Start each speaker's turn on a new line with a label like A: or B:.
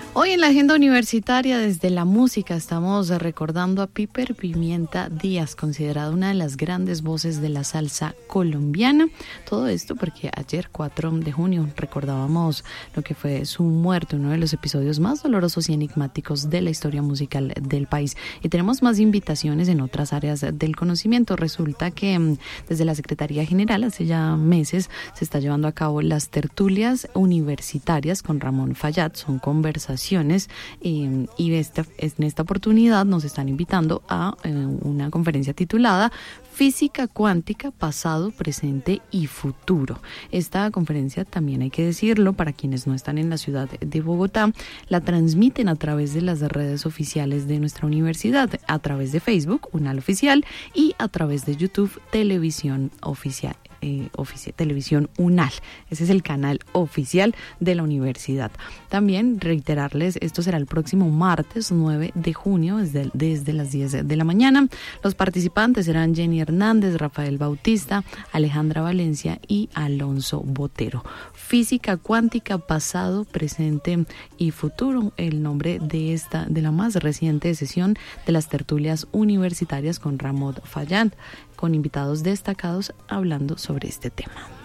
A: Hoy en la agenda universitaria, desde la música, estamos recordando a Piper Pimienta Díaz, considerada una de las grandes voces de la salsa colombiana. Todo esto porque ayer, 4 de junio, recordábamos lo que fue su muerte, uno de los episodios más dolorosos y enigmáticos de la historia musical del país. Y tenemos más invitaciones en otras áreas del conocimiento. Resulta que desde la Secretaría General, hace ya meses, se está llevando a cabo las tertulias universitarias con Ramón Fallat. Son conversaciones y en esta oportunidad nos están invitando a una conferencia titulada Física Cuántica, Pasado, Presente y Futuro. Esta conferencia, también hay que decirlo, para quienes no están en la ciudad de Bogotá, la transmiten a través de las redes oficiales de nuestra universidad, a través de Facebook, UNAL Oficial, y a través de YouTube, Televisión Oficial. Televisión UNAL. Ese es el canal oficial de la universidad. También reiterarles, esto será el próximo martes 9 de junio desde las 10 de la mañana. Los participantes serán Jenny Hernández, Rafael Bautista, Alejandra Valencia y Alonso Botero. Física Cuántica, Pasado, Presente y Futuro, el nombre de la más reciente sesión de las tertulias universitarias con Ramón Fallat, con invitados destacados hablando sobre este tema.